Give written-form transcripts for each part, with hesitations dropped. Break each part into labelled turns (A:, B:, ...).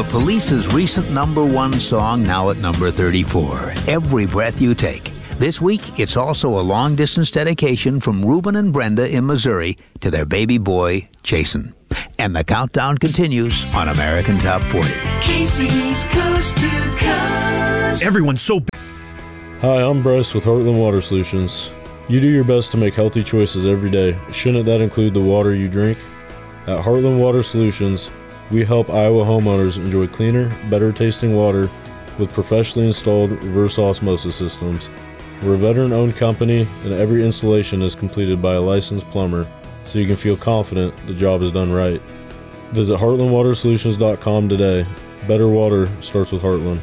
A: The Police's recent #1 song, now at number 34, Every Breath You Take. This week, it's also a long-distance dedication from Reuben and Brenda in Missouri to their baby boy, Jason. And the countdown continues on American Top 40.
B: Casey's Coast to Coast.
C: Everyone's so...
D: Hi, I'm Bryce with Heartland Water Solutions. You do your best to make healthy choices every day. Shouldn't that include the water you drink? At Heartland Water Solutions, we help Iowa homeowners enjoy cleaner, better tasting water with professionally installed reverse osmosis systems. We're a veteran-owned company, and every installation is completed by a licensed plumber, so you can feel confident the job is done right. Visit heartlandwatersolutions.com today. Better water starts with Heartland.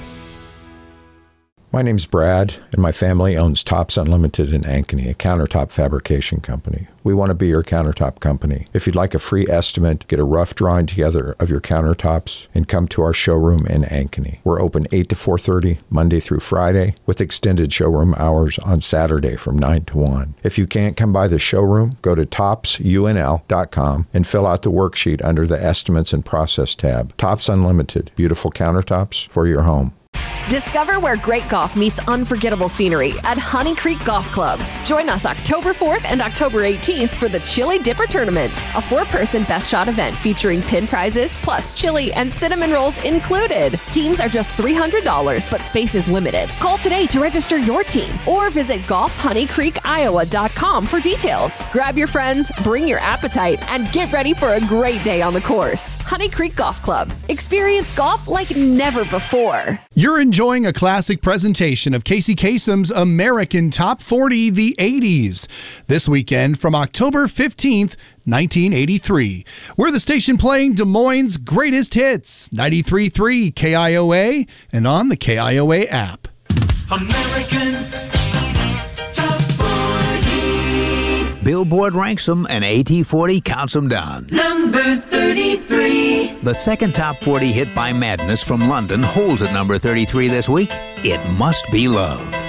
E: My name's Brad, and my family owns Tops Unlimited in Ankeny, a countertop fabrication company. We want to be your countertop company. If you'd like a free estimate, get a rough drawing together of your countertops, and come to our showroom in Ankeny. We're open 8 to 4:30, Monday through Friday, with extended showroom hours on Saturday from 9 to 1. If you can't come by the showroom, go to topsunl.com and fill out the worksheet under the Estimates and Process tab. Tops Unlimited, beautiful countertops for your home.
F: Discover where great golf meets unforgettable scenery at Honey Creek Golf Club. Join us October 4th and October 18th for the Chili Dipper Tournament, a 4-person best shot event featuring pin prizes plus chili and cinnamon rolls included. Teams are just $300, but space is limited. Call today to register your team or visit golfhoneycreekiowa.com for details. Grab your friends, bring your appetite, and get ready for a great day on the course. Honey Creek Golf Club. Experience golf like never before.
C: You're enjoying a classic presentation of Casey Kasem's American Top 40, the 80s. This weekend from October 15th, 1983. We're the station playing Des Moines' greatest hits, 93.3 KIOA and on the KIOA app.
B: American Top 40.
A: Billboard ranks them and AT40 counts them down.
B: Number 33.
A: The second Top 40 hit by Madness from London holds at number 33 this week. It Must Be Love.